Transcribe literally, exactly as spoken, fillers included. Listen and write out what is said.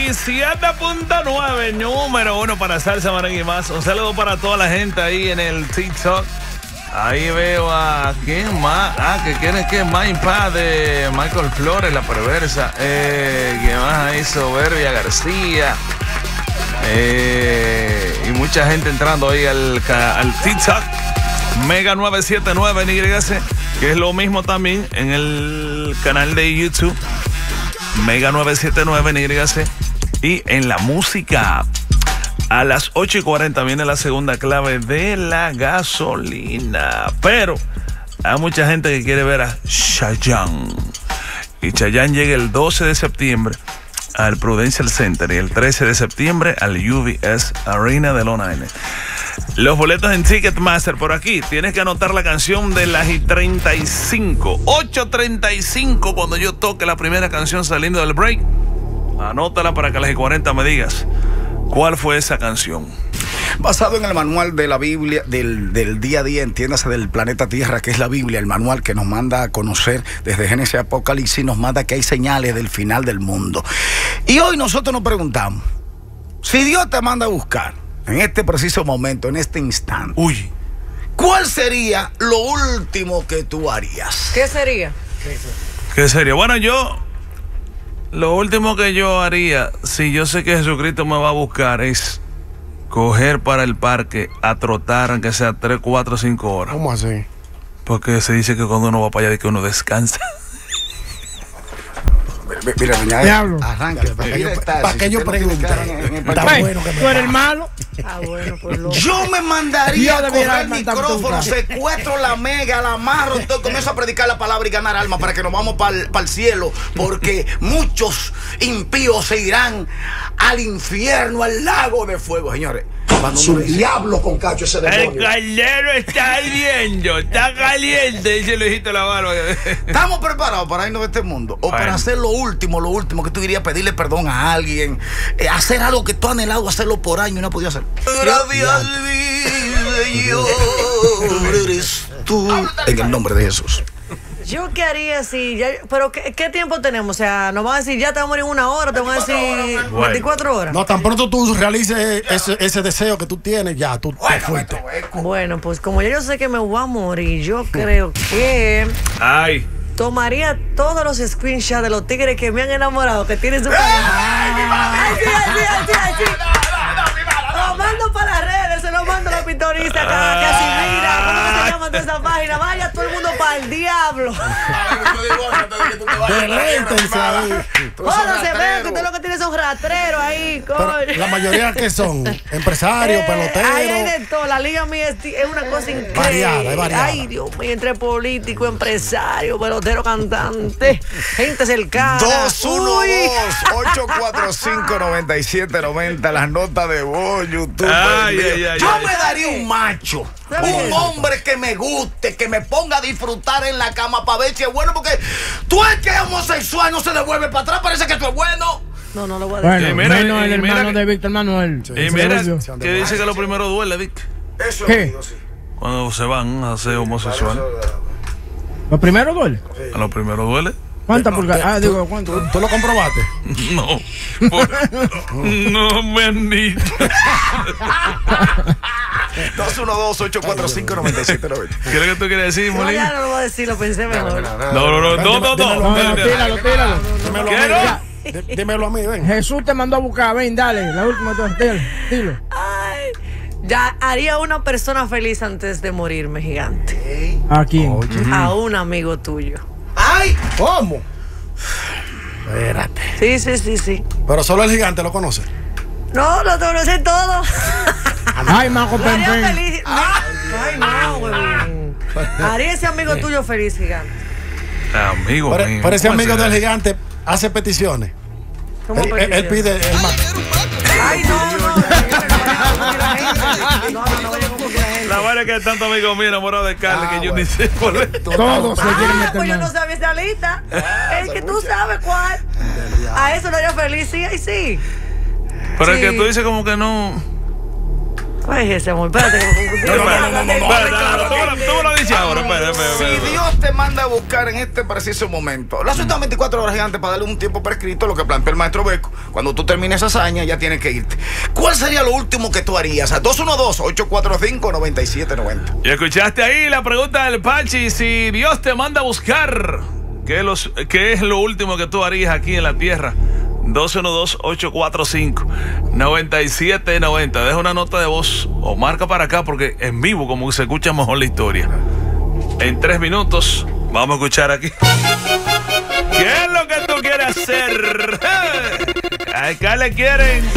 siete punto nueve, número uno para salsa, merengue y más. Un saludo para toda la gente ahí en el TikTok. Ahí veo a quién más. Ah, que quieren que más impad de Michael Flores, la perversa. Eh, ¿Quién más ahí? Soberbia García. Eh, y mucha gente entrando ahí al, al TikTok. Mega nueve siete nueve N Y C, que es lo mismo también en el canal de YouTube. Mega nueve siete nueve N Y C. Y en la música. A las ocho y cuarenta viene la segunda clave de la gasolina. Pero hay mucha gente que quiere ver a Chayanne. Y Chayanne llega el doce de septiembre al Prudential Center y el trece de septiembre al U V S Arena de Long Island. Los boletos en Ticketmaster por aquí. Tienes que anotar la canción de las y treinta y cinco. ocho treinta y cinco cuando yo toque la primera canción saliendo del break. Anótala para que a las y cuarenta me digas cuál fue esa canción. Basado en el manual de la Biblia, del, del día a día, entiéndase, del planeta Tierra, que es la Biblia, el manual que nos manda a conocer desde Génesis a Apocalipsis, nos manda que hay señales del final del mundo. Y hoy nosotros nos preguntamos, si Dios te manda a buscar en este preciso momento, en este instante, uy, ¿cuál sería lo último que tú harías? ¿Qué sería? ¿Qué sería? Bueno, yo, lo último que yo haría, si yo sé que Jesucristo me va a buscar, es coger para el parque a trotar, aunque sea tres, cuatro, cinco horas. ¿Cómo así? Porque se dice que cuando uno va para allá, de que uno descansa. Mira, mira, Diablo. arranca. ¿Para qué yo, ¿Para qué yo pregunto? Está bueno que me... ¿Tú eres el malo? Ah, bueno, pues lo... Yo me mandaría a coger el micrófono, secuestro la mega, la amarro, entonces comienzo a predicar la palabra y ganar alma para que nos vamos para el cielo, porque muchos impíos se irán al infierno, al lago de fuego, señores. Su diablo con cacho ese demonio. El caldero está hirviendo, está caliente, dice el hijito de la barba. ¿Estamos preparados para irnos de este mundo? O para hacer lo último, lo último que tú dirías, pedirle perdón a alguien, eh, hacer algo que tú has anhelado hacerlo por años y no has podido hacer. Gracias, Dios, eres tú. En el nombre de Jesús. ¿Yo qué haría si ya, pero ¿qué, qué tiempo tenemos? O sea, nos van a decir, ya te vas a morir en una hora, te van a decir bueno. veinticuatro horas. No, tan pronto tú realices ese, ese deseo que tú tienes, ya, tú te fuiste. Bueno, pues como ya yo sé que me voy a morir, yo creo que Ay. tomaría todos los screenshots de los tigres que me han enamorado, que tienen su... ¡Ay, ¡Ay, sí, ay, sí, ay, sí, ay, sí! Lo mando para las redes, se lo mando a los pintoristas acá, que así mira, ¿cómo que se llama toda esa página? Vaya todo el mundo para el diablo. Deléitense ahí. Bueno, se ve que usted lo que tiene son rastreros ahí, coño. Pero la mayoría que son empresarios, Eh, peloteros. Ahí hay de todo. La liga mía es, es una cosa increíble. Variada, es variada. Ay, Dios mío, entre político, empresario, pelotero, cantante, gente cercana. dos uno dos, ocho cuatro cinco, nueve siete nueve cero. Las notas de voz, YouTube. Ay, ay, ay, Yo ay. me daría un macho, un hombre que me guste, que me ponga a disfrutar en la cama para ver si es bueno, porque tú es que es homosexual, no se devuelve para atrás, parece que tú es bueno. No, no lo voy a decir. Y Bueno, mira, menos y el mira hermano que- de Víctor Manuel. Y mira que dice que lo primero duele, Vic, Eso ¿Qué? es sí. cuando se van a ser homosexual. ¿Los primeros goles? A lo primero duele. ¿Cuántas pulgadas? Ah, digo, ¿cuánto? ¿Tú, tú lo comprobaste? No, por- no me han dicho. dos uno dos, ocho cuatro cinco, nueve siete nueve cero. ¿Qué es lo que tú quieres decir, No, Molina? ya no lo voy a decir, lo pensé mejor. No, no, no, no, no, no. No, no, tíralo, tíralo. Dímelo a ¿Qué mí, no? ya. Dí- Dímelo a mí, ven. Jesús te mandó a buscar, ven, dale, la última, dilo, dilo. Ay, ya haría una persona feliz antes de morirme, gigante. ¿A quién? A un amigo tuyo. ¡Ay! ¿Cómo? Espérate. Sí, sí, sí, sí. Pero solo el gigante lo conoce. No, lo conocen todo. Ay, Majo Lo haría Pen Pen. feliz. Ay, no, huevón. Haría ese amigo tuyo feliz, gigante. Amigo Pero, mío. pero ese ¿cómo amigo será? del gigante hace peticiones. ¿Cómo Él, él- él pide el ma- Ay, no, no. No, no, no, vaya como que la gente. La verdad es que hay tantos amigos míos enamorados de Carly Ah, que yo bueno. ni sé cuál es. Todos se quieren Ah, meter pues yo no mano. sabía esa lista. Es que tú sabes cuál. A eso lo haría feliz, sí, ay, sí. Pero el Sí. que tú dices como que no. ¿Cuál es ese, amor? Espérate. Que No, no, no, no, no, no, Espera, hable claro tú me lo- aquí. tú me lo dices ahora, espera, espera, Si espera. Dios te manda a buscar en este preciso momento, las últimas veinticuatro horas gigantes para darle un tiempo prescrito, lo que planteó el maestro Beco, cuando tú termines esa hazaña ya tienes que irte. ¿Cuál sería lo último que tú harías? A dos uno dos, ocho cuatro cinco, nueve siete nueve cero. Y escuchaste ahí la pregunta del Pachi, si Dios te manda a buscar, ¿qué es, los, qué es lo último que tú harías aquí en la tierra? dos uno dos, ocho cuatro cinco, nueve siete nueve cero. Deja una nota de voz o marca para acá porque en vivo como que se escucha mejor la historia. En tres minutos vamos a escuchar aquí. ¿Qué es lo que tú quieres hacer? Acá le quieren